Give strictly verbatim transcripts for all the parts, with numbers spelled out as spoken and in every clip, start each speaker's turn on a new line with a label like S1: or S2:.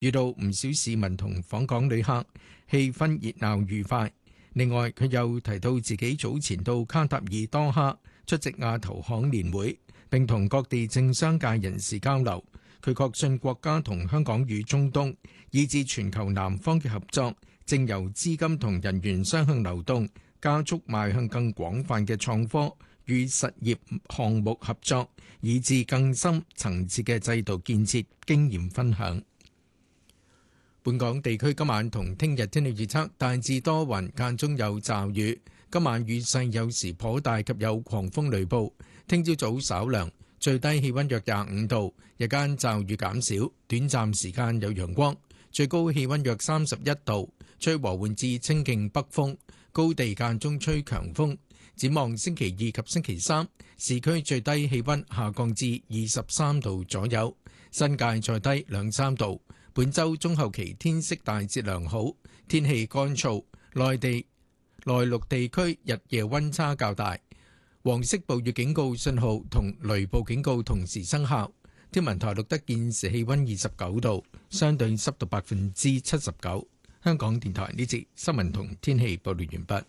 S1: 遇到唔少市民同訪港旅客，氣氛熱鬧愉快。另外，佢又提到自己早前到卡塔爾多哈出席亞投行年會，並同各地政商界人士交流。佢確信國家同香港與中東以至全球南方嘅合作，正由資金同人員雙向流動，加速邁向更廣泛嘅創科與實業項目合作，以至更深層次嘅制度建設經驗分享。本港地區今晚同聽日天氣預測大致多雲，間中有驟雨。今晚雨勢有時頗大及有狂風雷暴。聽朝早稍涼，最低氣溫約廿五度，日間驟雨減少，短暫時間有陽光，最高氣溫約三十一度，吹和緩至清勁北風，高地間中吹強風。展望星期二及星期三，市區最低氣溫下降至二十三度左右，新界再低兩三度。本週中後期天色大致良好，天氣乾燥，內地內陸地區日夜溫差較大。黃色暴雨警告信號同雷暴警告同時生效。天文台錄得現時氣溫二十九度，相對濕度百分之七十九。香港電台呢節新聞同天氣報道完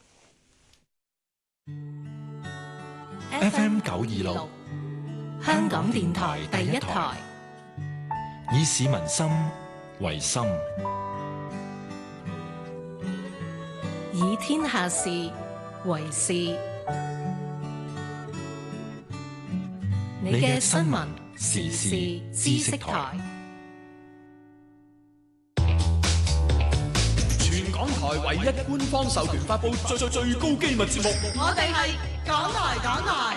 S2: 畢。F M 九二六，香港電台第一台，以市民心為心，
S3: 以天下事為事。你嘅新聞時事知識台，
S4: 全港台唯一官方授權發布最最最高機密節目，
S5: 我哋係港台港台。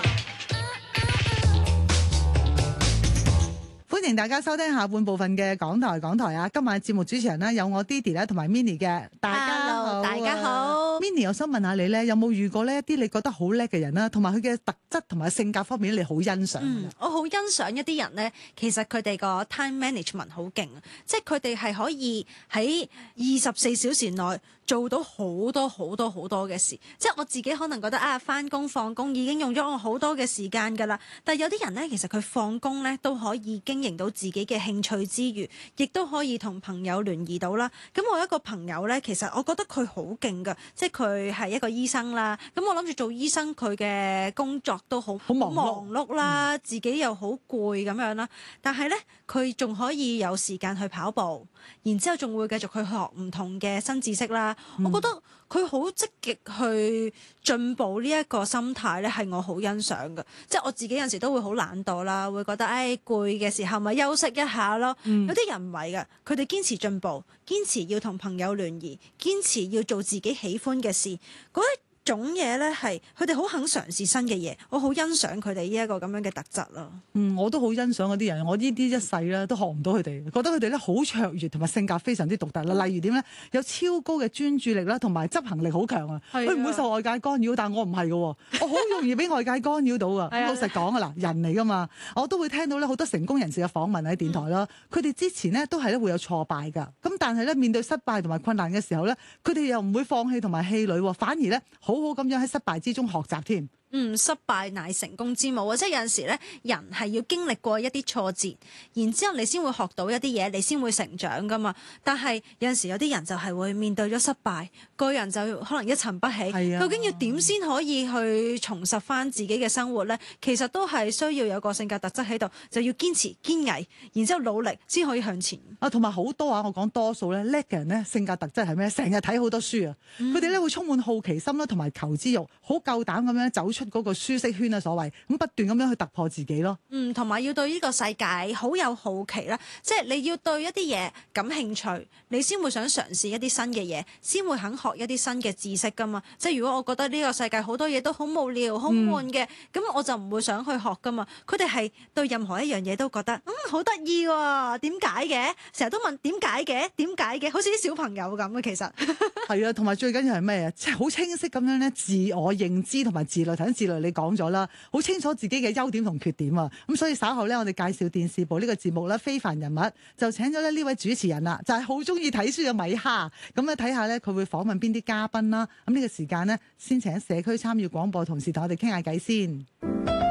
S5: 歡迎大家收聽下半部分嘅港台港台啊！今晚節目主持人呢，有我 Didi 咧同埋 Minnie 嘅，大家好，
S3: 大家好。
S5: Minnie，我想問下你咧，有冇遇過呢一啲你覺得好叻嘅人啦，同埋佢嘅特質同埋性格方面你好欣賞？
S3: 嗯，我好欣賞一啲人咧，其實佢哋個 time management 好勁，即係佢哋係可以喺二十四小時內做到好多好多好多嘅事。即係我自己可能覺得啊，返工放工已經用咗我好多嘅時間㗎啦，但係有啲人咧，其實佢放工咧都可以經營到自己嘅興趣之餘，亦都可以同朋友聯誼到啦。咁我一個朋友咧，其實我覺得佢好勁㗎，即係佢係一個醫生啦。咁我諗住做醫生，佢嘅工作都好好忙碌啦，自己又好攰咁樣啦。但係咧，佢仲可以有時間去跑步，然之後仲會繼續去學唔同嘅新知識啦。嗯、我覺得佢好積極去進步呢一個心態咧，係我好欣賞嘅。即係我自己有時都會好懶惰啦，會覺得誒攰嘅時候咪休息一下咯。嗯、有啲人唔係嘅，佢哋堅持進步，堅持要同朋友聯誼，堅持要做自己喜歡嘅事。嗰種嘢咧係佢哋好肯嘗試新嘅嘢，我好欣賞佢哋呢一個咁樣嘅特質咯。
S5: 嗯，我都好欣賞嗰啲人，我呢啲一世咧都學唔到佢哋，覺得佢哋咧好卓越同埋性格非常之獨特啦。例如點咧，有超高嘅專注力啦，同埋執行力好強啊。佢唔會受外界干擾，但係我唔係嘅喎，我好容易俾外界干擾到啊。老實講啊，嗱，人嚟㗎嘛，我都會聽到咧好多成功人士嘅訪問喺電台啦。佢哋、嗯、之前呢都係咧會有挫敗㗎，咁但係咧面對失敗同埋困難嘅時候咧，佢哋又唔會放棄同埋氣餒，反而咧好好咁樣喺失敗之中學習添。
S3: 嗯，失敗乃成功之母啊！即係有陣時咧，人係要經歷過一啲挫折，然之後你先會學到一啲嘢，你先會成長噶嘛。但係有陣時有啲人就係會面對咗失敗，個人就可能一沉不起。係啊，究竟要點先可以去重拾翻自己嘅生活咧？其實都係需要有個性格特質喺度，就要堅持堅毅，然之後努力先可以向前。
S5: 啊，同埋好多啊！我講多數咧，叻嘅人咧，性格特質係咩？成日睇好多書啊！佢哋咧會充滿好奇心啦，同埋求知欲，好夠膽咁樣走出嗰個舒適圈啊，所謂咁不斷咁樣去突破自己咯。
S3: 嗯，同埋要對呢個世界好有好奇啦，即係你要對一啲嘢感興趣，你先會想嘗試一啲新嘅嘢，先會肯學一啲新嘅知識噶嘛。即係如果我覺得呢個世界好多嘢都好無聊、好悶嘅，咁、嗯、我就唔會想去學噶嘛。佢哋係對任何一樣嘢都覺得嗯好得意喎，點解嘅？成日都問點解嘅？點解嘅？好似啲小朋友咁嘅其實。係
S5: 啊，同埋最緊要係咩啊？即係好清晰咁樣咧，自我認知同埋自律，頭先自律你講咗啦，好清楚自己嘅優點同缺點啊。咁所以稍後咧，我哋介紹電視部呢個節目啦，非凡人物就請咗咧呢位主持人啦，就係好中意睇書嘅米哈。咁咧睇下咧，佢會訪問邊啲嘉賓啦。咁呢個時間呢，先請社區參與廣播同事同我哋傾下偈先。